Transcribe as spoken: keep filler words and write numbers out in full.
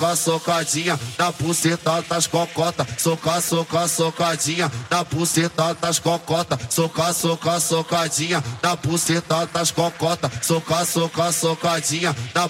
soca, socadinha na buceta das cocota, soca, soca, socadinha na buceta das cocota, soca, soca, socadinha na buceta das cocota, soca, soca, socadinha na